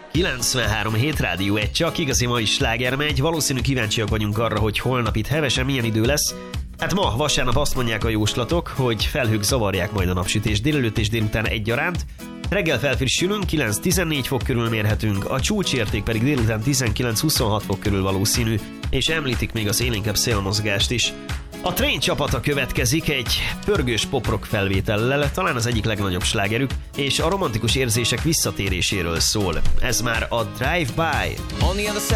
93 Hét Rádió 1, csak igazi mai sláger megy. Valószínű kíváncsiak vagyunk arra, hogy holnap itt hevesen milyen idő lesz. Hát ma, vasárnap azt mondják a jóslatok, hogy felhők zavarják majd a napsütés délelőtt és délután egyaránt. Reggel felfrissülünk, 9-14 fok körül mérhetünk, a csúcsérték pedig délután 19-26 fok körül valószínű, és említik még az élénkebb szélmozgást is. A Train csapata következik egy pörgős pop-rock felvétellel, talán az egyik legnagyobb slágerük, és a romantikus érzések visszatéréséről szól. Ez már a Drive By. On the other side